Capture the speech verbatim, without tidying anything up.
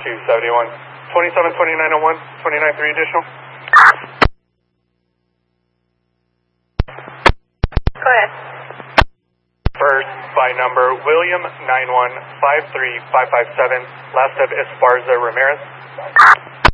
two seventy-one. twenty-seven twenty-nine oh one, twenty-nine three additional. Go ahead. First by number William nine one five three five five seven, last of Esparza Ramirez.